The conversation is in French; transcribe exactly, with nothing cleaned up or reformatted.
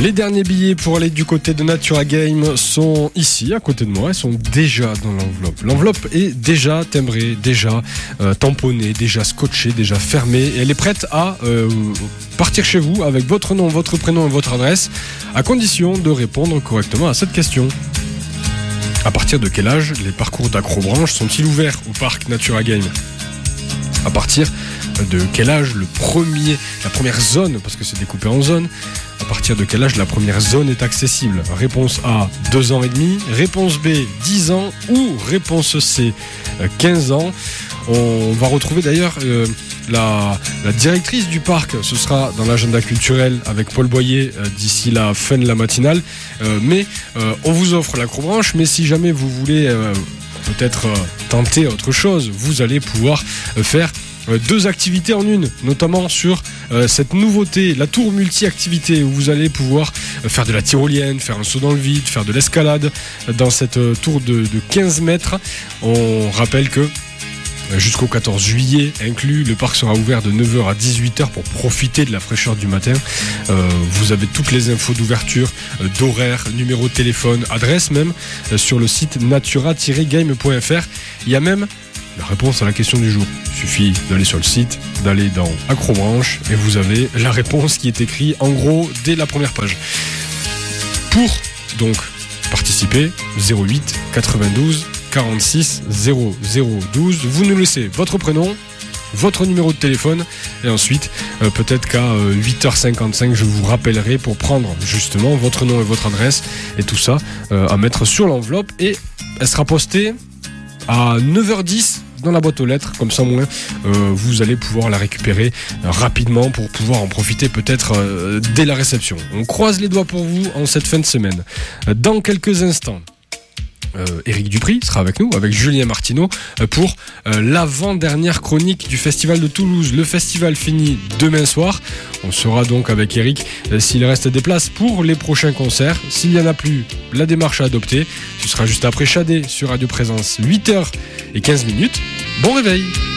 Les derniers billets pour aller du côté de Natura Game sont ici, à côté de moi. Ils sont déjà dans l'enveloppe. L'enveloppe est déjà timbrée, déjà euh, tamponnée, déjà scotchée, déjà fermée. Et elle est prête à euh, partir chez vous avec votre nom, votre prénom et votre adresse, à condition de répondre correctement à cette question. À partir de quel âge les parcours d'acrobranche sont-ils ouverts au parc Natura Game ? À partir de quel âge le premier, la première zone, parce que c'est découpé en zones, à partir de quel âge la première zone est accessible ? Réponse A, deux ans et demi. Réponse B, dix ans. Ou réponse C, quinze ans. On va retrouver d'ailleurs euh, la, la directrice du parc. Ce sera dans l'agenda culturel avec Paul Boyer euh, d'ici la fin de la matinale. Euh, mais euh, on vous offre l'acrobranche. Mais si jamais vous voulez euh, peut-être euh, tenter autre chose, vous allez pouvoir euh, faire deux activités en une, notamment sur euh, cette nouveauté, la tour multi-activité, où vous allez pouvoir faire de la tyrolienne, faire un saut dans le vide, faire de l'escalade dans cette euh, tour de, de quinze mètres. On rappelle que jusqu'au quatorze juillet inclus, le parc sera ouvert de neuf heures à dix-huit heures pour profiter de la fraîcheur du matin. Euh, vous avez toutes les infos d'ouverture, euh, d'horaire, numéro de téléphone, adresse même, euh, sur le site natura tiret game point f r. Il y a même la réponse à la question du jour. Il suffit d'aller sur le site, d'aller dans Acrobranche et vous avez la réponse qui est écrite en gros dès la première page. Pour donc participer, zéro huit quatre-vingt-douze quarante-six zéro zéro douze, vous nous laissez votre prénom, votre numéro de téléphone et ensuite euh, peut-être qu'à euh, huit heures cinquante-cinq je vous rappellerai pour prendre justement votre nom et votre adresse et tout ça euh, à mettre sur l'enveloppe et elle sera postée à neuf heures dix dans la boîte aux lettres, comme ça au moins euh, vous allez pouvoir la récupérer euh, rapidement pour pouvoir en profiter peut-être euh, dès la réception. On croise les doigts pour vous en cette fin de semaine. Dans quelques instants, Euh, Éric Dupri sera avec nous, avec Julien Martineau, euh, pour euh, l'avant-dernière chronique du Festival de Toulouse. Le festival finit demain soir. On sera donc avec Éric euh, s'il reste des places pour les prochains concerts. S'il n'y en a plus, la démarche à adopter. Ce sera juste après Shadé sur Radio Présence, huit heures quinze. Bon réveil!